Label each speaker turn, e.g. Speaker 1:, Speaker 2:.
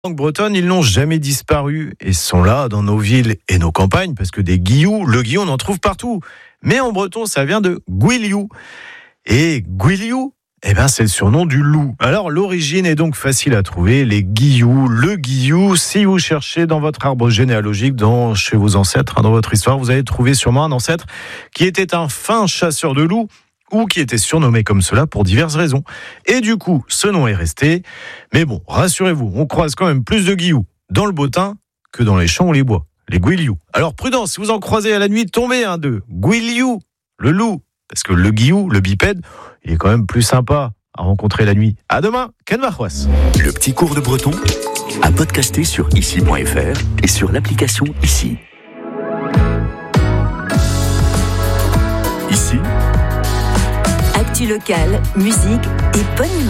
Speaker 1: langue bretonne, ils n'ont jamais disparu et sont là dans nos villes et nos campagnes parce que des guilloux, le guillou, on en trouve partout. Mais en breton, ça vient de guiliou. Et guiliou, c'est le surnom du loup. Alors, l'origine est donc facile à trouver. Les guilloux, le guillou, si vous cherchez dans votre arbre généalogique, chez vos ancêtres, dans votre histoire, vous allez trouver sûrement un ancêtre qui était un fin chasseur de loups ou qui était surnommé comme cela pour diverses raisons. Et du coup, ce nom est resté. Mais bon, rassurez-vous, on croise quand même plus de guilloux dans le bottin que dans les champs ou les bois. Les guiliou. Alors prudence, si vous en croisez à la nuit, tombez un d'eux. Guiliou, le loup. Parce que le guillou, le bipède, il est quand même plus sympa à rencontrer la nuit. À demain, Ken Marroas.
Speaker 2: Le petit cours de breton à podcaster sur ici.fr et sur l'application Ici. Ici.
Speaker 3: Actu locale, musique et bonne humeur.